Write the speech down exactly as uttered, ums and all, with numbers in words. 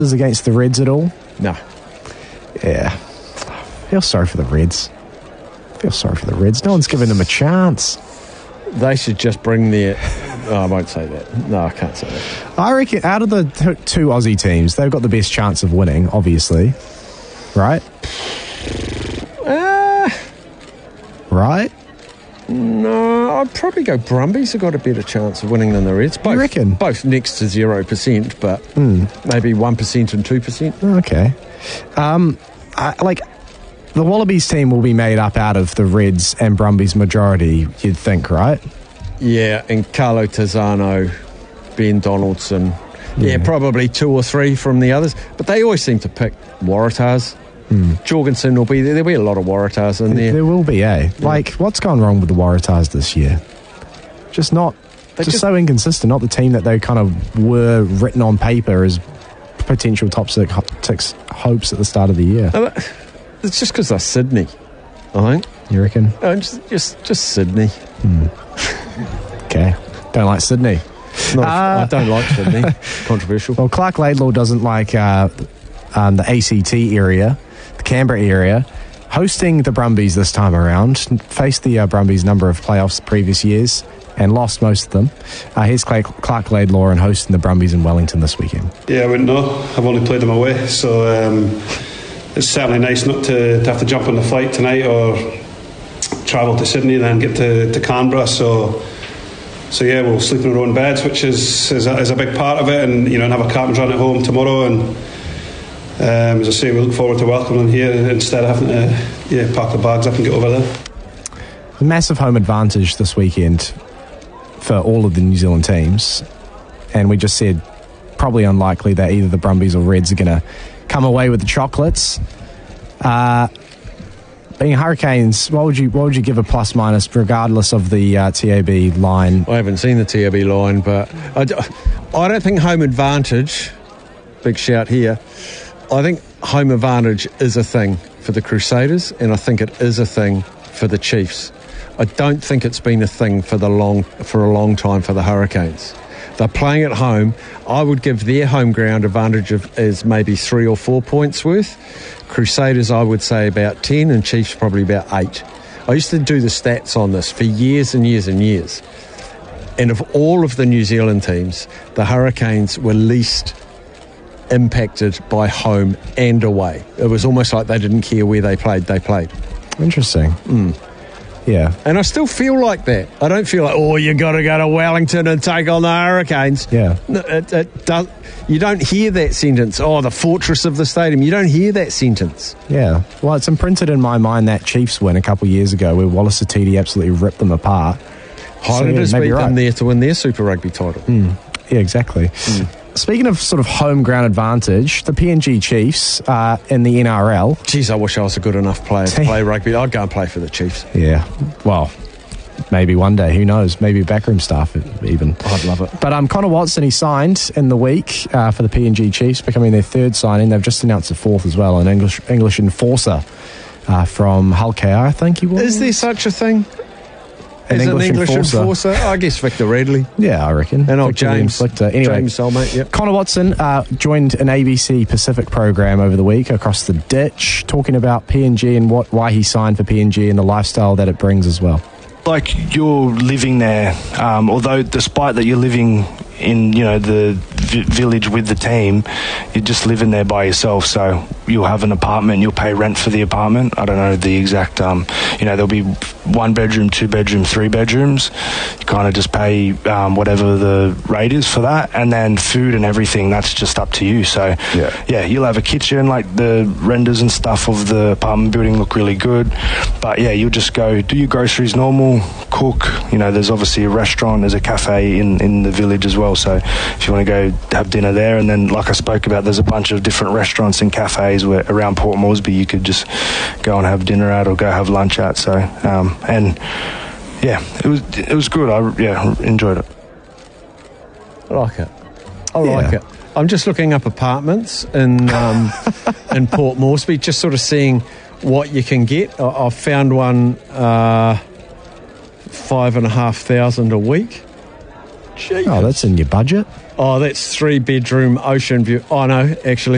against the Reds at all? No. Yeah. Feel sorry for the Reds. Feel sorry for the Reds. No one's given them a chance. They should just bring their... Oh, I won't say that. No, I can't say that. I reckon out of the t- two Aussie teams, they've got the best chance of winning, obviously. Right? Uh, right? No, I'd probably go Brumbies have got a better chance of winning than the Reds. Both, you reckon? Both next to zero percent, but mm. maybe one percent and two percent. Okay. Um, I, like, the Wallabies team will be made up out of the Reds and Brumbies majority, you'd think, right? Yeah, and Carlo Tazzano, Ben Donaldson. Yeah, yeah, probably two or three from the others. But they always seem to pick Waratahs. Mm. Jorgensen will be there. There'll be a lot of Waratahs in there. There will be, eh? Yeah. Like, what's gone wrong with the Waratahs this year? Just not, just, just so inconsistent. Not the team that they kind of were written on paper as potential top six, six hopes at the start of the year. It's just because they're Sydney, I think. You reckon? No, just, just, just Sydney. Mm. Okay. Don't like Sydney. Not uh, I don't like Sydney. Controversial. Well, Clark Laidlaw doesn't like uh, um, the A C T area, the Canberra area. Hosting the Brumbies this time around, faced the uh, Brumbies number of playoffs the previous years and lost most of them. Uh, here's Clark, Clark Laidlaw and hosting the Brumbies in Wellington this weekend. Yeah, I wouldn't know. I've only played them away, so um, it's certainly nice not to, to have to jump on the flight tonight or travel to Sydney and then get to, to Canberra. So, so yeah, we'll sleep in our own beds, which is is a, is a big part of it, and you know, and have a captain's run at home tomorrow. And um, as I say, we look forward to welcoming them here instead of having to yeah pack the bags up and get over there. A massive home advantage this weekend for all of the New Zealand teams, and we just said probably unlikely that either the Brumbies or Reds are going to come away with the chocolates. Uh, being Hurricanes, what would you what would you give a plus minus regardless of the uh, T A B line? I haven't seen the T A B line, but I, d- I don't think home advantage, big shout here, I think home advantage is a thing for the Crusaders, and I think it is a thing for the Chiefs. I don't think it's been a thing for the long for a long time for the Hurricanes. They're playing at home. I would give their home ground advantage of is maybe three or four points worth. Crusaders, I would say about ten, and Chiefs probably about eight. I used to do the stats on this for years and years and years. And of all of the New Zealand teams, the Hurricanes were least impacted by home and away. It was almost like they didn't care where they played, they played. Interesting. Mm. Yeah. And I still feel like that. I don't feel like, oh, you got to go to Wellington and take on the Hurricanes. Yeah. It, it does, you don't hear that sentence, oh, the fortress of the stadium. You don't hear that sentence. Yeah. Well, it's imprinted in my mind that Chiefs win a couple of years ago where Wallace Atiti absolutely ripped them apart. Highlanders so, yeah, beat right. them there to win their Super Rugby title. Mm. Yeah, exactly. Mm. Speaking of sort of home ground advantage, the P N G Chiefs uh, in the N R L. Geez, I wish I was a good enough player to play rugby. I'd go and play for the Chiefs. Yeah, well, maybe one day. Who knows? Maybe backroom staff even. I'd love it. But um, Connor Watson, he signed in the week uh, for the P N G Chiefs, becoming their third signing. They've just announced a fourth as well, an English English enforcer uh, from Hull K R, I think he was. Is there such a thing? An Is English, an English enforcer. enforcer? I guess Victor Radley. Yeah, I reckon. And old Victor James. Anyway, James Soulmate, yep. Connor Watson uh, joined an A B C Pacific program over the week, Across the Ditch, talking about P N G and what why he signed for P N G and the lifestyle that it brings as well. Like, you're living there, um, although despite that you're living in, you know, the v- village with the team, you're just living there by yourself. So you'll have an apartment, you'll pay rent for the apartment. I don't know the exact, um, you know, there'll be one bedroom, two bedroom, three bedrooms. You kind of just pay um, whatever the rate is for that. And then food and everything, that's just up to you. So, yeah, yeah you'll have a kitchen, like the renders and stuff of the apartment building look really good. But, yeah, you'll just go do your groceries normal, cook. You know, there's obviously a restaurant, there's a cafe in, in the village as well. So if you want to go have dinner there, and then like I spoke about, there's a bunch of different restaurants and cafes where around Port Moresby you could just go and have dinner at or go have lunch at. So um, and yeah, it was it was good. I yeah enjoyed it. I like it. I like yeah. it. I'm just looking up apartments in um, in Port Moresby, just sort of seeing what you can get. I, I've found one uh, five and a half thousand a week. Jeez. Oh, that's in your budget? Oh, that's three bedroom ocean view. Oh, no, actually.